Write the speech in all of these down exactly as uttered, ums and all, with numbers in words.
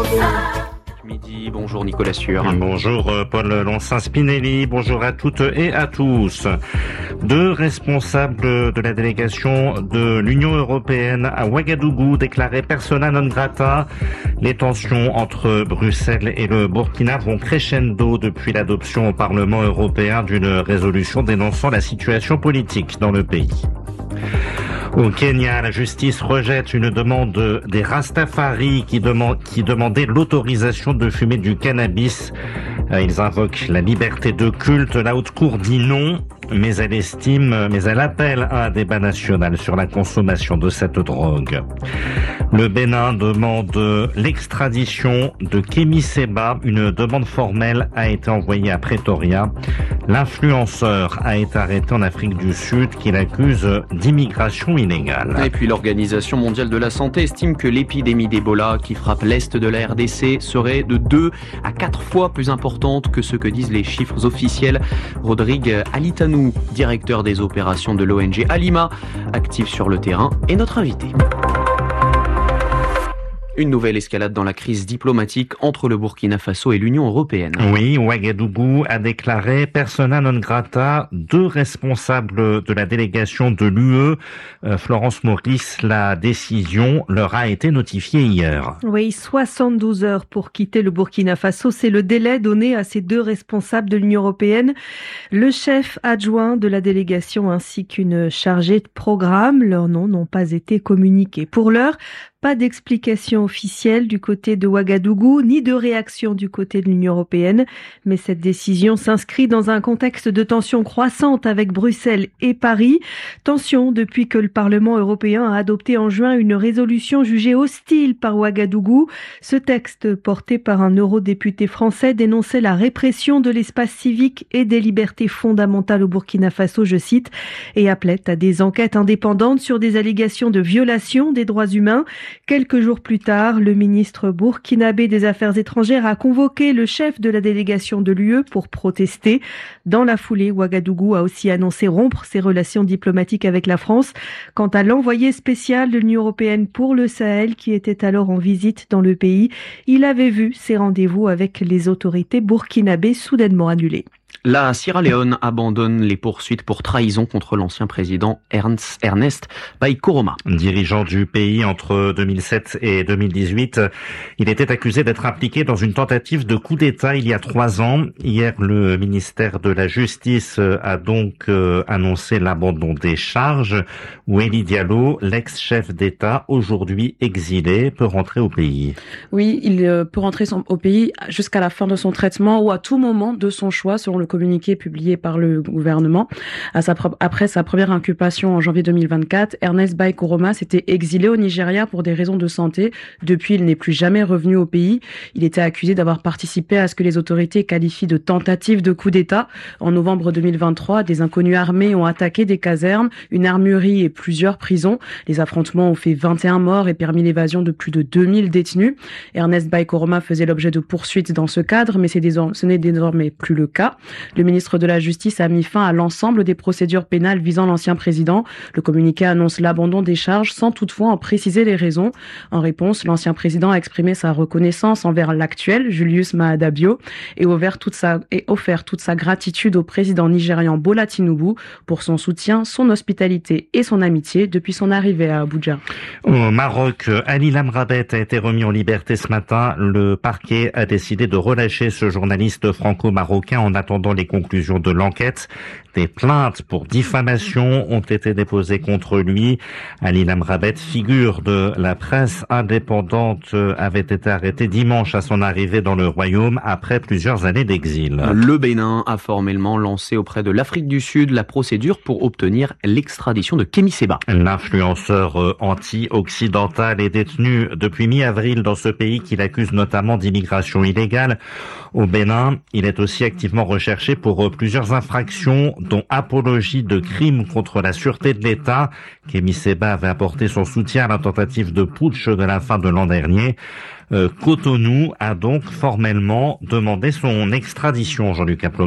Midi, bonjour Nicolas Sûr. Bonjour Paul Loncin-Spinelli, bonjour à toutes et à tous. Deux responsables de la délégation de l'Union européenne à Ouagadougou déclarés persona non grata. Les tensions entre Bruxelles et le Burkina vont crescendo depuis l'adoption au Parlement européen d'une résolution dénonçant la situation politique dans le pays. Au Kenya, la justice rejette une demande des Rastafari qui, demande, qui demandaient l'autorisation de fumer du cannabis. Ils invoquent la liberté de culte. La haute cour dit non, mais elle estime, mais elle appelle à un débat national sur la consommation de cette drogue. Le Bénin demande l'extradition de Kémy Séba. Une demande formelle a été envoyée à Pretoria. L'influenceur a été arrêté en Afrique du Sud qu'il accuse d'immigration illégale. Et puis l'Organisation mondiale de la santé estime que l'épidémie d'Ebola qui frappe l'est de la R D C serait de deux à quatre fois plus importante que ce que disent les chiffres officiels. Rodrigue Alitanou, directeur des opérations de l'O N G Alima, actif sur le terrain, est notre invité. Une nouvelle escalade dans la crise diplomatique entre le Burkina Faso et l'Union européenne. Oui, Ouagadougou a déclaré persona non grata deux responsables de la délégation de l'U E. Euh, Florence Maurice, la décision leur a été notifiée hier. Oui, soixante-douze heures pour quitter le Burkina Faso, c'est le délai donné à ces deux responsables de l'Union européenne. Le chef adjoint de la délégation ainsi qu'une chargée de programme, leurs noms n'ont pas été communiqués. Pour l'heure, pas d'explication officielle du côté de Ouagadougou, ni de réaction du côté de l'Union européenne. Mais cette décision s'inscrit dans un contexte de tension croissante avec Bruxelles et Paris. Tension depuis que le Parlement européen a adopté en juin une résolution jugée hostile par Ouagadougou. Ce texte, porté par un eurodéputé français, dénonçait la répression de l'espace civique et des libertés fondamentales au Burkina Faso, je cite, et appelait à des enquêtes indépendantes sur des allégations de violation des droits humains. Quelques jours plus tard, le ministre burkinabé des Affaires étrangères a convoqué le chef de la délégation de l'U E pour protester. Dans la foulée, Ouagadougou a aussi annoncé rompre ses relations diplomatiques avec la France. Quant à l'envoyé spécial de l'Union européenne pour le Sahel, qui était alors en visite dans le pays, il avait vu ses rendez-vous avec les autorités burkinabées soudainement annulés. La Sierra Leone abandonne les poursuites pour trahison contre l'ancien président Ernst, Ernest Bai Koroma. Dirigeant du pays entre deux mille sept et deux mille dix-huit, il était accusé d'être impliqué dans une tentative de coup d'État il y a trois ans. Hier, le ministère de la Justice a donc annoncé l'abandon des charges. Oueli Diallo, l'ex-chef d'État, aujourd'hui exilé, peut rentrer au pays. Oui, il peut rentrer au pays jusqu'à la fin de son traitement ou à tout moment de son choix, selon le communiqué publié par le gouvernement. À sa pro- après sa première inculpation en janvier deux mille vingt-quatre, Ernest Bai Koroma s'était exilé au Nigeria pour des raisons de santé. Depuis, il n'est plus jamais revenu au pays. Il était accusé d'avoir participé à ce que les autorités qualifient de tentative de coup d'État. En novembre deux mille vingt-trois, des inconnus armés ont attaqué des casernes, une armurerie et plusieurs prisons. Les affrontements ont fait vingt et un morts et permis l'évasion de plus de deux mille détenus. Ernest Bai Koroma faisait l'objet de poursuites dans ce cadre, mais c'est désor- ce n'est désormais plus le cas. Le ministre de la Justice a mis fin à l'ensemble des procédures pénales visant l'ancien président. Le communiqué annonce l'abandon des charges sans toutefois en préciser les raisons. En réponse, l'ancien président a exprimé sa reconnaissance envers l'actuel, Julius Maada Bio, et offert toute sa, et offert toute sa gratitude au président nigérian Bola Tinubu pour son soutien, son hospitalité et son amitié depuis son arrivée à Abuja. Au Maroc, Ali Lamrabet a été remis en liberté ce matin. Le parquet a décidé de relâcher ce journaliste franco-marocain en attendant les conclusions de l'enquête. Des plaintes pour diffamation ont été déposées contre lui. Ali Lamrabet, figure de la presse indépendante, avait été arrêté dimanche à son arrivée dans le royaume après plusieurs années d'exil. Le Bénin a formellement lancé auprès de l'Afrique du Sud la procédure pour obtenir l'extradition de Kémy Séba. L'influenceur anti-occidental est détenu depuis mi-avril dans ce pays qu'il accuse notamment d'immigration illégale. Au Bénin, il est aussi activement recherché pour plusieurs infractions, dont apologie de crimes contre la sûreté de l'État. Kémy Séba avait apporté son soutien à la tentative de putsch de la fin de l'an dernier. Euh, Cotonou a donc formellement demandé son extradition, Jean-Luc Aplogan.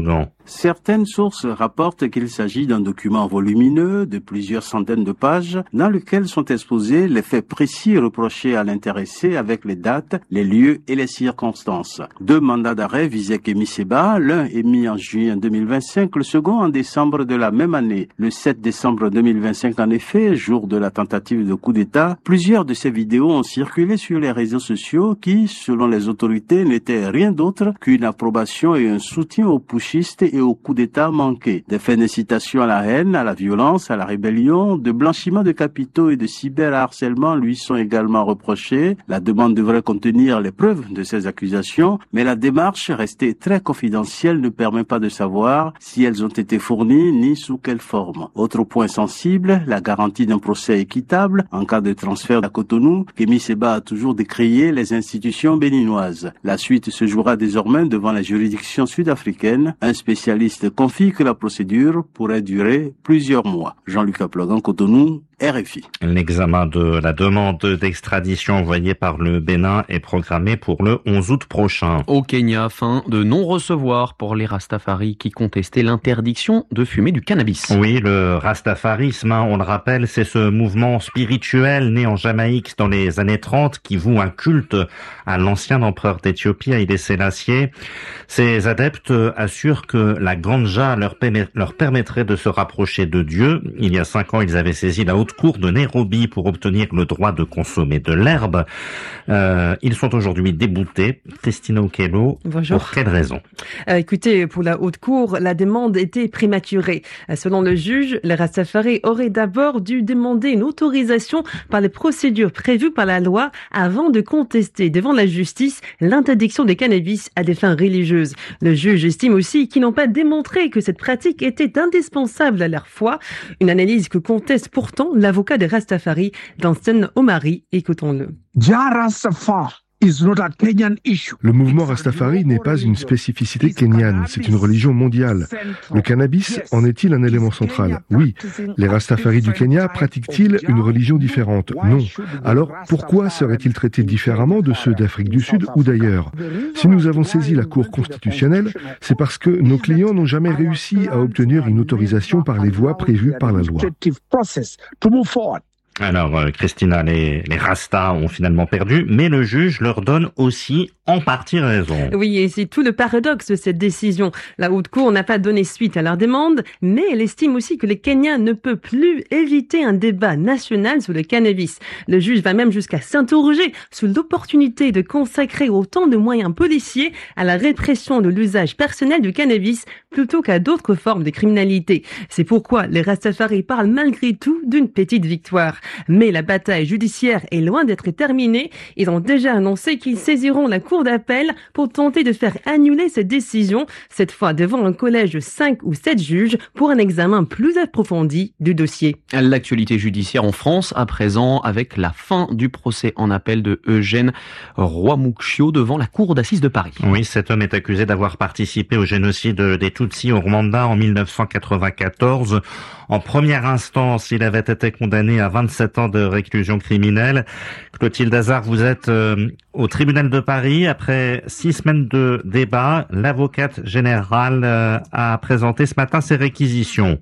Certaines sources rapportent qu'il s'agit d'un document volumineux de plusieurs centaines de pages dans lequel sont exposés les faits précis reprochés à l'intéressé avec les dates, les lieux et les circonstances. Deux mandats d'arrêt visaient Kémy Séba, l'un émis en juillet deux mille vingt-cinq, le second en décembre de la même année. Le sept décembre deux mille vingt-cinq, en effet, jour de la tentative de coup d'État, plusieurs de ces vidéos ont circulé sur les réseaux sociaux qui, selon les autorités, n'étaient rien d'autre qu'une approbation et un soutien aux putschistes et au coup d'État manqué. Des faits d'incitation à la haine, à la violence, à la rébellion, de blanchiment de capitaux et de cyberharcèlement lui sont également reprochés. La demande devrait contenir les preuves de ces accusations, mais la démarche, restée très confidentielle, ne permet pas de savoir si elles ont été fournies ni sous quelle forme. Autre point sensible, la garantie d'un procès équitable en cas de transfert à Cotonou. Kémy Séba a toujours décrié les institutions béninoises. La suite se jouera désormais devant la juridiction sud-africaine. Un spécialiste confie que la procédure pourrait durer plusieurs mois. Jean-Luc Aplogan, Cotonou, R F I. L'examen de la demande d'extradition envoyée par le Bénin est programmé pour le onze août prochain. Au Kenya, fin de non-recevoir pour les Rastafari qui contestaient l'interdiction de fumer du cannabis. Oui, le rastafarisme, hein, on le rappelle, c'est ce mouvement spirituel né en Jamaïque dans les années trente qui voue un culte à l'ancien empereur d'Éthiopie, Haïlé Sélassié. Ces adeptes assurent que la ganja leur, permet, leur permettrait de se rapprocher de Dieu. Il y a cinq ans, ils avaient saisi la haute cour de Nairobi pour obtenir le droit de consommer de l'herbe. Euh, ils sont aujourd'hui déboutés. Christina Okello, bonjour. Pour quelle raison? euh, Écoutez, pour la haute cour, la demande était prématurée. Selon le juge, les Rastafari auraient d'abord dû demander une autorisation par les procédures prévues par la loi avant de contester devant la justice l'interdiction des cannabis à des fins religieuses. Le juge estime aussi qu'ils n'ont pas démontré que cette pratique était indispensable à leur foi, une analyse que conteste pourtant l'avocat des Rastafari, Danstan Omari. Écoutons-le. Le mouvement Rastafari n'est pas une spécificité kenyane, c'est une religion mondiale. Le cannabis en est-il un élément central? Oui. Les Rastafari du Kenya pratiquent-ils une religion différente? Non. Alors pourquoi seraient-ils traités différemment de ceux d'Afrique du Sud ou d'ailleurs? Si nous avons saisi la Cour constitutionnelle, c'est parce que nos clients n'ont jamais réussi à obtenir une autorisation par les voies prévues par la loi. Alors, euh, Christina, les, les Rastas ont finalement perdu, mais le juge leur donne aussi en partie raison. Oui, et c'est tout le paradoxe de cette décision. La Haute Cour n'a pas donné suite à leur demande, mais elle estime aussi que les Kenyans ne peuvent plus éviter un débat national sur le cannabis. Le juge va même jusqu'à s'interroger sur l'opportunité de consacrer autant de moyens policiers à la répression de l'usage personnel du cannabis plutôt qu'à d'autres formes de criminalité. C'est pourquoi les Rastafari parlent malgré tout d'une petite victoire. Mais la bataille judiciaire est loin d'être terminée. Ils ont déjà annoncé qu'ils saisiront la Cour d'appel pour tenter de faire annuler cette décision, cette fois devant un collège de cinq ou sept juges pour un examen plus approfondi du dossier. L'actualité judiciaire en France à présent avec la fin du procès en appel de Eugène Rwamukwio devant la Cour d'assises de Paris. Oui, cet homme est accusé d'avoir participé au génocide des Tutsis au Rwanda en mille neuf cent quatre-vingt-quatorze. En première instance, il avait été condamné à vingt-sept ans de réclusion criminelle. Clotilde Hazard, vous êtes euh, au tribunal de Paris. Après six semaines de débat, l'avocate générale euh, a présenté ce matin ses réquisitions.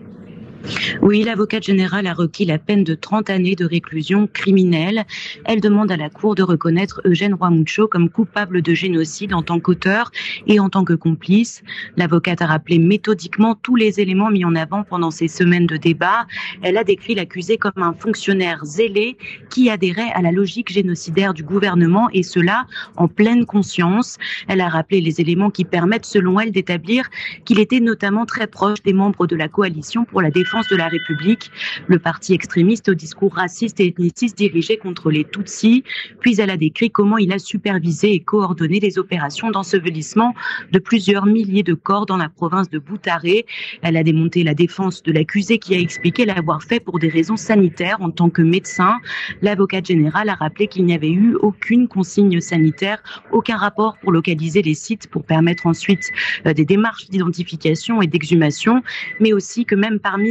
Oui, l'avocate générale a requis la peine de trente années de réclusion criminelle. Elle demande à la Cour de reconnaître Eugène Rwamukwio comme coupable de génocide en tant qu'auteur et en tant que complice. L'avocate a rappelé méthodiquement tous les éléments mis en avant pendant ces semaines de débat. Elle a décrit l'accusé comme un fonctionnaire zélé qui adhérait à la logique génocidaire du gouvernement et cela en pleine conscience. Elle a rappelé les éléments qui permettent selon elle d'établir qu'il était notamment très proche des membres de la coalition pour la défense de la République, le parti extrémiste au discours raciste et ethniciste dirigé contre les Tutsis. Puis elle a décrit comment il a supervisé et coordonné les opérations d'ensevelissement de plusieurs milliers de corps dans la province de Butare. Elle a démonté la défense de l'accusé qui a expliqué l'avoir fait pour des raisons sanitaires en tant que médecin. L'avocate générale a rappelé qu'il n'y avait eu aucune consigne sanitaire, aucun rapport pour localiser les sites pour permettre ensuite des démarches d'identification et d'exhumation, mais aussi que même parmi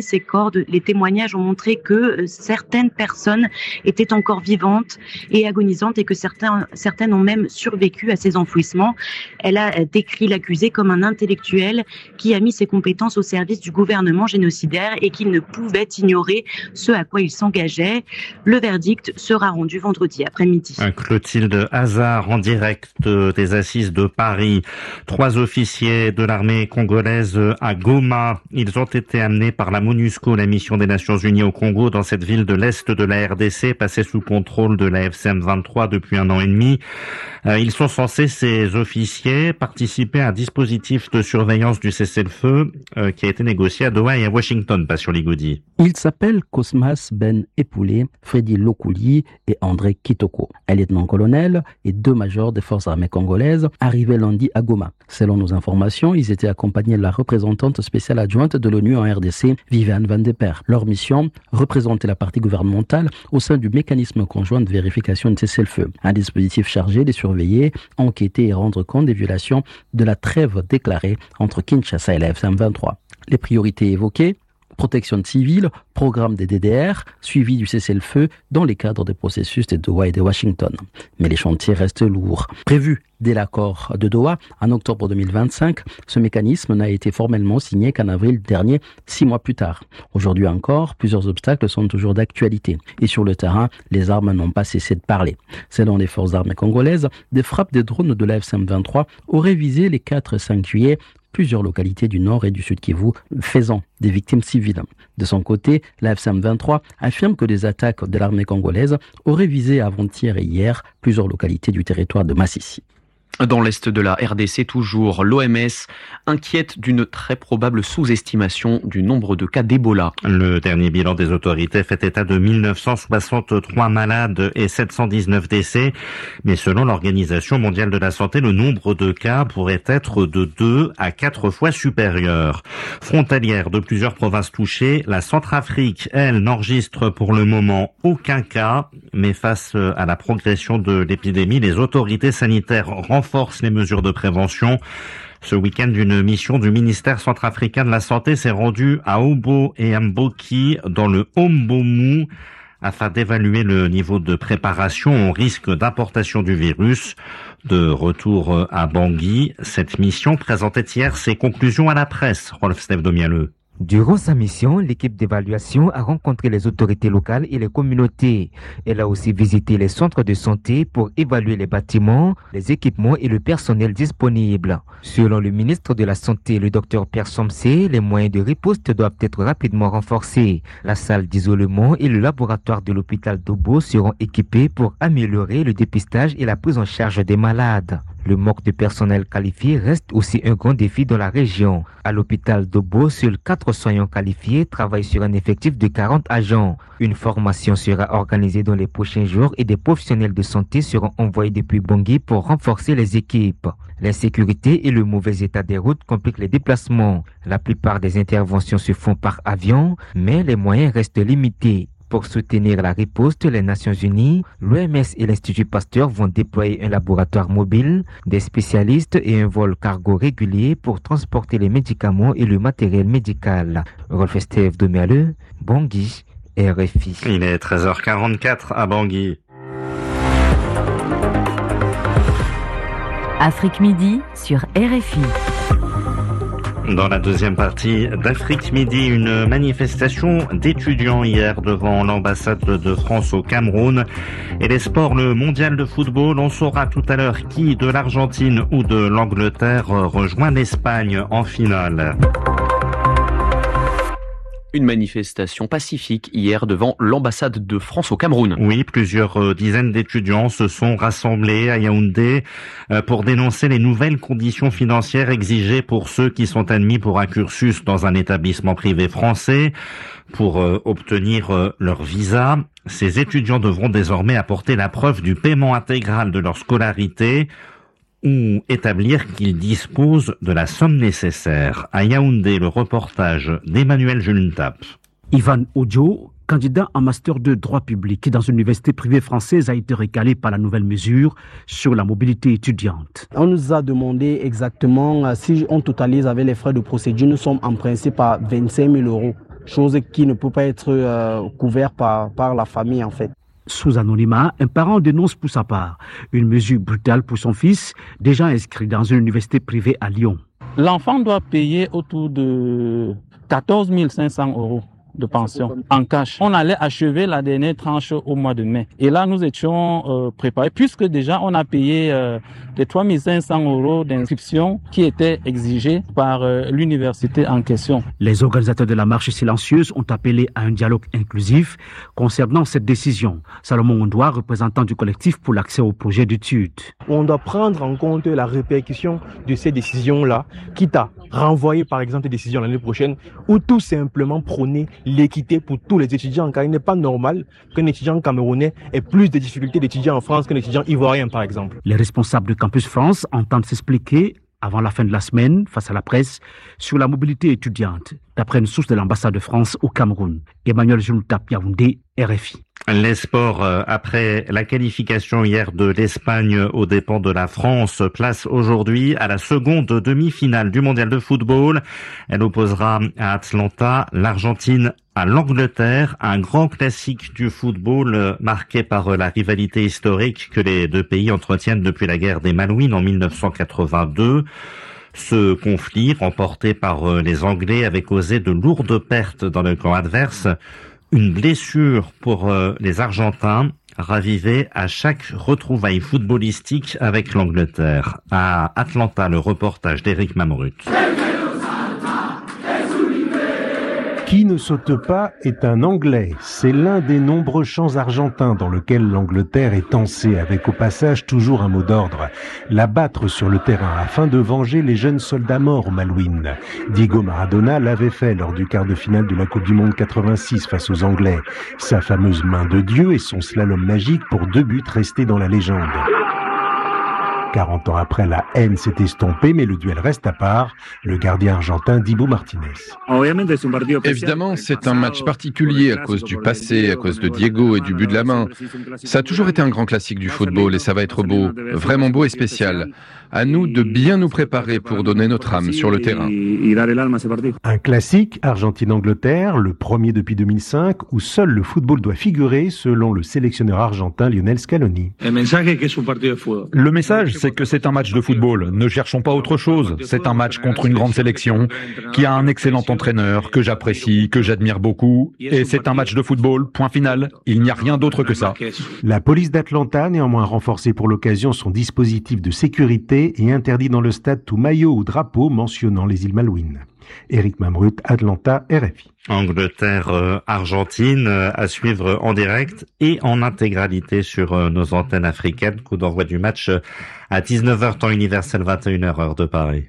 ces corps. Les témoignages ont montré que certaines personnes étaient encore vivantes et agonisantes et que certains, certaines ont même survécu à ces enfouissements. Elle a décrit l'accusé comme un intellectuel qui a mis ses compétences au service du gouvernement génocidaire et qui ne pouvait ignorer ce à quoi il s'engageait. Le verdict sera rendu vendredi après-midi. Clotilde Hazard en direct des assises de Paris. Trois officiers de l'armée congolaise à Goma. Ils ont été amenés par la MONUSCO, la mission des Nations Unies au Congo, dans cette ville de l'Est de la R D C, passée sous contrôle de la F C M vingt-trois depuis un an et demi. Ils sont censés, ces officiers, participer à un dispositif de surveillance du cessez-le-feu qui a été négocié à Doha et à Washington, pas sur Ligoudi. Ils s'appellent Cosmas Ben Epoulé, Freddy Lokouli et André Kitoko. Un lieutenant-colonel et deux majors des forces armées congolaises arrivés lundi à Goma. Selon nos informations, ils étaient accompagnés de la représentante spéciale adjointe de l'ONU en R D C, Viviane Van de Per. Leur mission, représenter la partie gouvernementale au sein du mécanisme conjoint de vérification de cessez-le-feu. Un dispositif chargé de surveiller, enquêter et rendre compte des violations de la trêve déclarée entre Kinshasa et la F C M vingt-trois. Les priorités évoquées: protection civile, programme des D D R, suivi du cessez-le-feu dans les cadres des processus de Doha et de Washington. Mais les chantiers restent lourds. Prévu dès l'accord de Doha, en octobre deux mille vingt-cinq, ce mécanisme n'a été formellement signé qu'en avril dernier, six mois plus tard. Aujourd'hui encore, plusieurs obstacles sont toujours d'actualité. Et sur le terrain, les armes n'ont pas cessé de parler. Selon les forces armées congolaises, des frappes des drones de la F C M vingt-trois auraient visé les quatre et cinq juillet plusieurs localités du nord et du sud Kivu, faisant des victimes civiles. De son côté, la F C M vingt-trois affirme que des attaques de l'armée congolaise auraient visé avant-hier et hier plusieurs localités du territoire de Massissi. Dans l'est de la R D C toujours, l'O M S inquiète d'une très probable sous-estimation du nombre de cas d'Ebola. Le dernier bilan des autorités fait état de mille neuf cent soixante-trois malades et sept cent dix-neuf décès. Mais selon l'Organisation mondiale de la santé, le nombre de cas pourrait être de deux à quatre fois supérieur. Frontalière de plusieurs provinces touchées, la Centrafrique, elle, n'enregistre pour le moment aucun cas. Mais face à la progression de l'épidémie, les autorités sanitaires renforcent force les mesures de prévention. Ce week-end, une mission du ministère centrafricain de la Santé s'est rendue à Obo et à Mboki, dans le Ombomu, afin d'évaluer le niveau de préparation au risque d'importation du virus. De retour à Bangui, cette mission présentait hier ses conclusions à la presse. Rolf Steve Domialeux. Durant sa mission, l'équipe d'évaluation a rencontré les autorités locales et les communautés. Elle a aussi visité les centres de santé pour évaluer les bâtiments, les équipements et le personnel disponible. Selon le ministre de la Santé, le docteur Pierre Somsé, les moyens de riposte doivent être rapidement renforcés. La salle d'isolement et le laboratoire de l'hôpital d'Obo seront équipés pour améliorer le dépistage et la prise en charge des malades. Le manque de personnel qualifié reste aussi un grand défi dans la région. À l'hôpital d'Obo, seuls quatre soignants qualifiés travaillent sur un effectif de quarante agents. Une formation sera organisée dans les prochains jours et des professionnels de santé seront envoyés depuis Bangui pour renforcer les équipes. L'insécurité et le mauvais état des routes compliquent les déplacements. La plupart des interventions se font par avion, mais les moyens restent limités. Pour soutenir la riposte, les Nations Unies, l'O M S et l'Institut Pasteur vont déployer un laboratoire mobile, des spécialistes et un vol cargo régulier pour transporter les médicaments et le matériel médical. Rolf Steve Domialeux, Bangui, R F I. Il est treize heures quarante-quatre à Bangui. Afrique Midi sur R F I. Dans la deuxième partie d'Afrique Midi, une manifestation d'étudiants hier devant l'ambassade de France au Cameroun. Et les sports, le mondial de football, on saura tout à l'heure qui de l'Argentine ou de l'Angleterre rejoint l'Espagne en finale. Une manifestation pacifique hier devant l'ambassade de France au Cameroun. Oui, plusieurs dizaines d'étudiants se sont rassemblés à Yaoundé pour dénoncer les nouvelles conditions financières exigées pour ceux qui sont admis pour un cursus dans un établissement privé français. Pour obtenir leur visa, ces étudiants devront désormais apporter la preuve du paiement intégral de leur scolarité ou établir qu'ils disposent de la somme nécessaire. À Yaoundé, le reportage d'Emmanuel Juntap. Ivan Ojo, candidat en master de droit public dans une université privée française, a été recalé par la nouvelle mesure sur la mobilité étudiante. On nous a demandé exactement si on totalise avec les frais de procédure, nous sommes en principe à vingt-cinq mille euros. chose qui ne peut pas être euh, couverte par, par la famille en fait. Sous anonymat, un parent dénonce pour sa part une mesure brutale pour son fils, déjà inscrit dans une université privée à Lyon. L'enfant doit payer autour de quatorze mille cinq cents euros de pension en cash. On allait achever la dernière tranche au mois de mai. Et là, nous étions euh, préparés, puisque déjà on a payé euh, les trois mille cinq cents euros d'inscription qui étaient exigés par euh, l'université en question. Les organisateurs de la marche silencieuse ont appelé à un dialogue inclusif concernant cette décision. Salomon Ondoa, représentant du collectif pour l'accès au projet d'études. On doit prendre en compte la répercussion de ces décisions-là, quitte à renvoyer par exemple des décisions l'année prochaine, ou tout simplement prôner l'équité pour tous les étudiants, car il n'est pas normal qu'un étudiant camerounais ait plus de difficultés d'étudier en France qu'un étudiant ivoirien, par exemple. Les responsables de Campus France entendent s'expliquer avant la fin de la semaine face à la presse sur la mobilité étudiante, d'après une source de l'ambassade de France au Cameroun. Emmanuel Jountap Yaoundé, R F I. Les sports, après la qualification hier de l'Espagne aux dépens de la France, place aujourd'hui à la seconde demi-finale du mondial de football. Elle opposera à Atlanta l'Argentine à l'Angleterre, un grand classique du football marqué par la rivalité historique que les deux pays entretiennent depuis la guerre des Malouines en mille neuf cent quatre-vingt-deux. Ce conflit, remporté par les Anglais, avait causé de lourdes pertes dans le camp adverse. Une blessure pour les Argentins, ravivée à chaque retrouvaille footballistique avec l'Angleterre. À Atlanta, le reportage d'Éric Mamrut. Qui ne saute pas est un Anglais. C'est l'un des nombreux chants argentins dans lequel l'Angleterre est tensée, avec au passage toujours un mot d'ordre: l'abattre sur le terrain afin de venger les jeunes soldats morts aux Malouines. Diego Maradona l'avait fait lors du quart de finale de la Coupe du Monde quatre-vingt-six face aux Anglais. Sa fameuse main de Dieu et son slalom magique pour deux buts restés dans la légende. quarante ans après, la haine s'est estompée, mais le duel reste à part. Le gardien argentin Dibu Martinez. Évidemment, c'est un match particulier à cause du passé, à cause de Diego et du but de la main. Ça a toujours été un grand classique du football et ça va être beau, vraiment beau et spécial. À nous de bien nous préparer pour donner notre âme sur le terrain. Un classique, Argentine-Angleterre, le premier depuis deux mille cinq, où seul le football doit figurer, selon le sélectionneur argentin Lionel Scaloni. Le message, c'est que c'est un match de football. Ne cherchons pas autre chose. C'est un match contre une grande sélection, qui a un excellent entraîneur, que j'apprécie, que j'admire beaucoup. Et c'est un match de football, point final. Il n'y a rien d'autre que ça. La police d'Atlanta, néanmoins renforcée pour l'occasion son dispositif de sécurité, et interdit dans le stade tout maillot ou drapeau mentionnant les îles Malouines. Éric Mamrut, Atlanta, R F I. Angleterre, euh, Argentine, euh, à suivre en direct et en intégralité sur euh, nos antennes africaines. Coup d'envoi du match euh, à dix-neuf heures temps universel, vingt et une heures heure de Paris.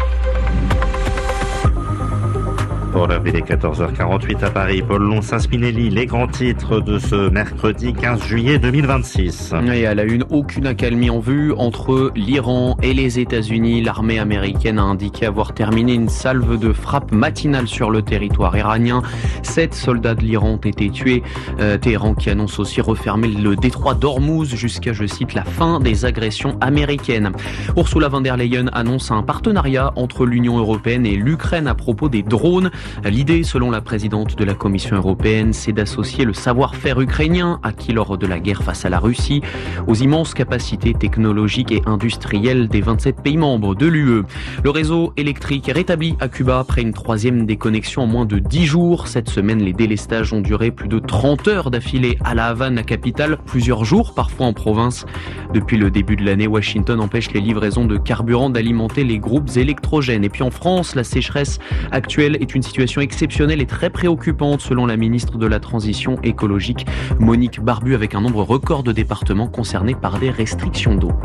Pour l'heure, il est quatorze heures quarante-huit à Paris. Paul Lonssin-Spinelli, les grands titres de ce mercredi quinze juillet deux mille vingt-six. Et à la une, aucune accalmie en vue entre l'Iran et les États-Unis. L'armée américaine a indiqué avoir terminé une salve de frappe matinale sur le territoire iranien. Sept soldats de l'Iran ont été tués. Euh, Téhéran qui annonce aussi refermer le détroit d'Ormuz jusqu'à, je cite, la fin des agressions américaines. Ursula von der Leyen annonce un partenariat entre l'Union européenne et l'Ukraine à propos des drones. L'idée, selon la présidente de la Commission européenne, c'est d'associer le savoir-faire ukrainien, acquis lors de la guerre face à la Russie, aux immenses capacités technologiques et industrielles des vingt-sept pays membres de l'U E. Le réseau électrique est rétabli à Cuba après une troisième déconnexion en moins de dix jours. Cette semaine, les délestages ont duré plus de trente heures d'affilée à La Havane, la capitale, plusieurs jours parfois en province. Depuis le début de l'année, Washington empêche les livraisons de carburant d'alimenter les groupes électrogènes. Et puis en France, la sécheresse actuelle est une situation exceptionnelle et très préoccupante selon la ministre de la Transition écologique Monique Barbu, avec un nombre record de départements concernés par des restrictions d'eau.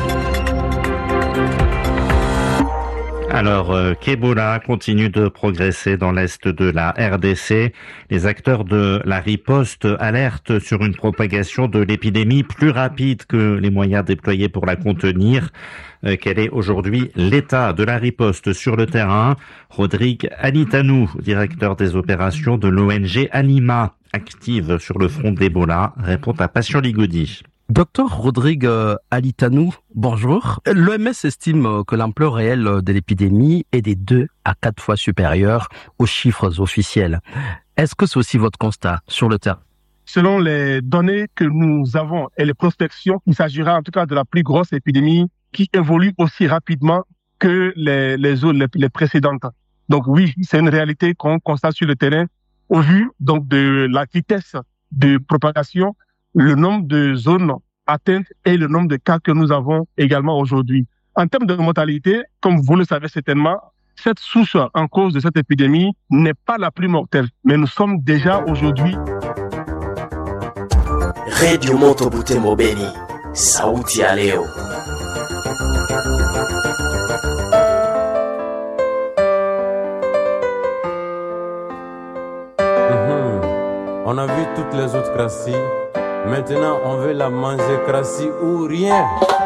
Alors euh, qu'Ebola continue de progresser dans l'est de la R D C. Les acteurs de la riposte alertent sur une propagation de l'épidémie plus rapide que les moyens déployés pour la contenir. Euh, quel est aujourd'hui l'état de la riposte sur le terrain? Rodrigue Alitanou, directeur des opérations de l'O N G Anima, active sur le front d'Ebola, répond à Passion Ligoudi. Docteur Rodrigue Alitanou, bonjour. L'O M S estime que l'ampleur réelle de l'épidémie est des deux à quatre fois supérieure aux chiffres officiels. Est-ce que c'est aussi votre constat sur le terrain? Selon les données que nous avons et les prospections, il s'agira en tout cas de la plus grosse épidémie qui évolue aussi rapidement que les, les autres, les, les précédentes. Donc oui, c'est une réalité qu'on constate sur le terrain au vu donc de la vitesse de propagation, le nombre de zones atteintes et le nombre de cas que nous avons également aujourd'hui. En termes de mortalité, comme vous le savez certainement, cette souche en cause de cette épidémie n'est pas la plus mortelle, mais nous sommes déjà aujourd'hui. Radio Moto Butembo Beni, sauti ya leo. On a vu toutes les autres crassis. Maintenant, on veut la manger crassis ou rien.